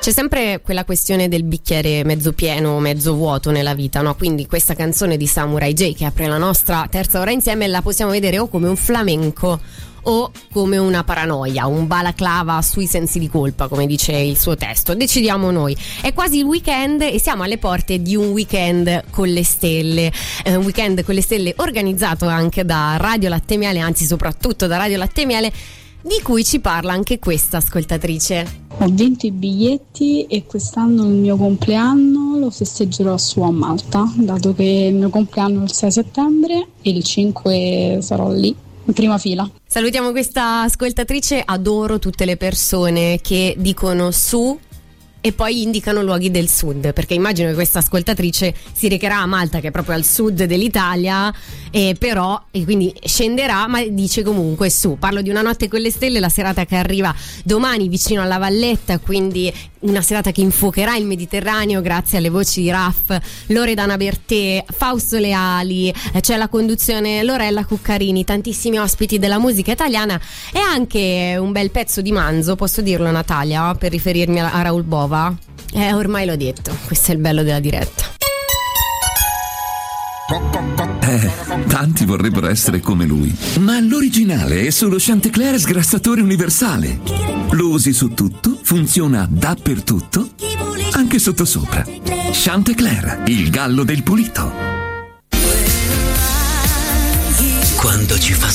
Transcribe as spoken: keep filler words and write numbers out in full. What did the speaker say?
C'è sempre quella questione del bicchiere mezzo pieno o mezzo vuoto nella vita, no? Quindi questa canzone di Samurai J, che apre la nostra terza ora insieme, la possiamo vedere o come un flamenco o come una paranoia, un balaclava sui sensi di colpa, come dice il suo testo. Decidiamo noi. È quasi il weekend e siamo alle porte di un weekend con le stelle, eh, un weekend con le stelle organizzato anche da Radio Latte Miele, anzi soprattutto da Radio Latte Miele, di cui ci parla anche questa ascoltatrice. Ho vinto i biglietti e quest'anno il mio compleanno lo festeggerò su a Malta, dato che il mio compleanno è il sei settembre e il cinque sarò lì in prima fila. Salutiamo questa ascoltatrice. Adoro tutte le persone che dicono su e poi indicano luoghi del sud, perché immagino che questa ascoltatrice si recherà a Malta, che è proprio al sud dell'Italia, e però e quindi scenderà, ma dice comunque su. Parlo di Una notte con le stelle, la serata che arriva domani vicino alla Valletta, quindi una serata che infuocherà il Mediterraneo grazie alle voci di Raff, Loredana Bertè, Fausto Leali, c'è la conduzione Lorella Cuccarini, tantissimi ospiti della musica italiana e anche un bel pezzo di manzo, posso dirlo Natalia, per riferirmi a Raoul Bova? Eh, ormai l'ho detto, questo è il bello della diretta. Eh, tanti vorrebbero essere come lui, ma l'originale è solo Chantecler sgrassatore universale. Lo usi su tutto, funziona dappertutto, anche sottosopra. Chantecler, il gallo del pulito. Quando ci fa